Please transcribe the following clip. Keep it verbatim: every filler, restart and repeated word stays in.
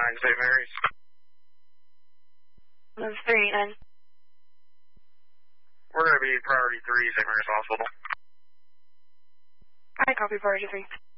nine, Saint Mary's. One three eight nine. We're going to be priority three, Saint Mary's Hospital. I copy priority three.